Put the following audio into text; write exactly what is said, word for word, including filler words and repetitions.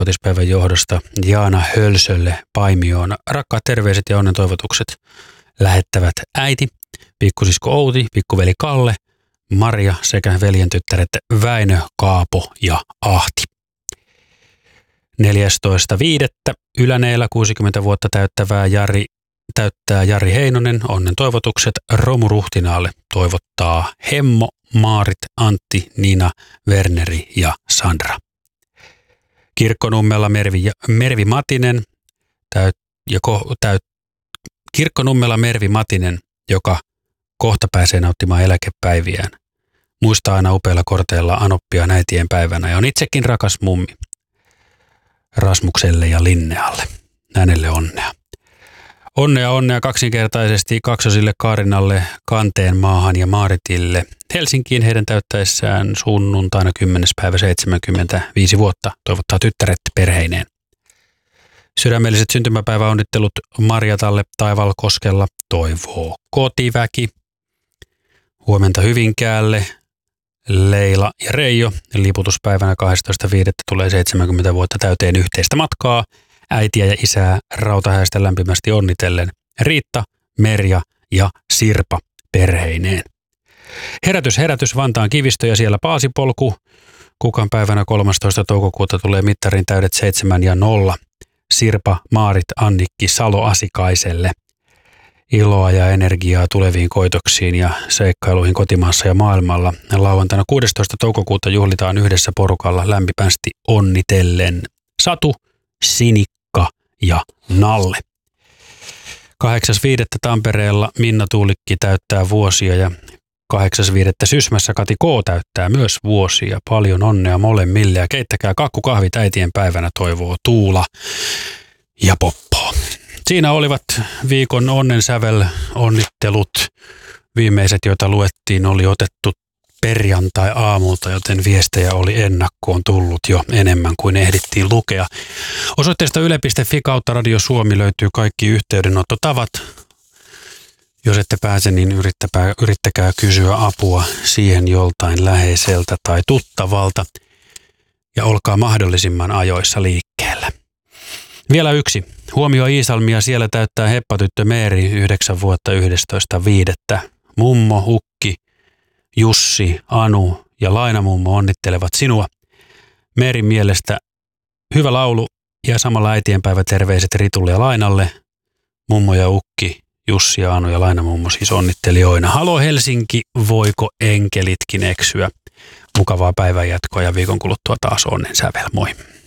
kotispäivän johdosta Jaana Hölsölle Paimioon. Rakkaat terveiset ja onnen toivotukset lähettävät äiti, pikkusisko Outi, pikkuveli Kalle, Maria sekä veljen tyttäret Väinö, Kaapo ja Ahti. neljästoista viidettä Yläneellä kuusikymmentä vuotta täyttävää Jari, täyttää Jari Heinonen. Onnen toivotukset Romuruhtinaalle toivottaa Hemmo, Maarit, Antti, Nina, Werneri ja Sandra. Kirkkonummella Mervi, Mervi Matinen täyt, ja ko, täyt, Kirkkonummella Mervi Matinen, joka kohta pääsee nauttimaan eläkepäiviään. Muistaa aina upeilla korteilla anoppia äitien päivänä ja on itsekin rakas mummi. Rasmukselle ja Linnealle. Hänelle onnea. Onnea onnea kaksinkertaisesti kaksosille Kaarinalle, Kanteen maahan ja Maaritille. Helsinkiin heidän täyttäessään sunnuntaina kymmenes päivä seitsemänkymmentäviisi vuotta toivottaa tyttäret perheineen. Sydämelliset syntymäpäiväonnittelut Marjatalle Taivalkoskella toivoo kotiväki. Huomenta Hyvinkäälle Leila ja Reijo. Liputuspäivänä kahdestoista viidettä tulee seitsemänkymmentä vuotta täyteen yhteistä matkaa. Äitiä ja isää Rautahäistä lämpimästi onnitellen Riitta, Merja ja Sirpa perheineen. Herätys, herätys Vantaan Kivistö ja siellä Paasipolku. Kukan päivänä kolmastoista toukokuuta tulee mittarin täydet seitsemän ja nolla. Sirpa, Maarit, Annikki, Salo Asikaiselle. Iloa ja energiaa tuleviin koitoksiin ja seikkailuihin kotimaassa ja maailmalla. Lauantaina kuudestoista toukokuuta juhlitaan yhdessä porukalla lämpimästi onnitellen Satu, Sinikka ja Nalle. kahdeksas viidettä Tampereella Minna Tuulikki täyttää vuosia ja kahdeksas viidettä Sysmässä Kati K täyttää myös vuosia. Paljon onnea molemmille ja keittäkää kakkukahvit äitien päivänä toivoo Tuula ja Poppo. Siinä olivat viikon onnensävel onnittelut. Viimeiset, joita luettiin, oli otettu perjantai-aamulta, joten viestejä oli ennakkoon tullut jo enemmän kuin ehdittiin lukea. Osoitteesta yle piste fi kautta Radio Suomi löytyy kaikki yhteydenottotavat. Jos ette pääse, niin yrittäkää, yrittäkää kysyä apua siihen joltain läheiseltä tai tuttavalta ja olkaa mahdollisimman ajoissa liikkeellä. Vielä yksi. Huomio Iisalmia, siellä täyttää heppatyttö Meeri yhdeksän vuotta yhdestoista viidettä Mummo, Ukki, Jussi, Anu ja Lainamummo onnittelevat sinua. Meerin mielestä hyvä laulu ja samalla äitienpäivä terveiset Ritulle ja Lainalle. Mummo ja Ukki, Jussi ja Anu ja Lainamummo siis onnittelijoina. Halo Helsinki, voiko enkelitkin eksyä? Mukavaa päivänjatkoa ja viikon kuluttua taas onnen sävel. Moi!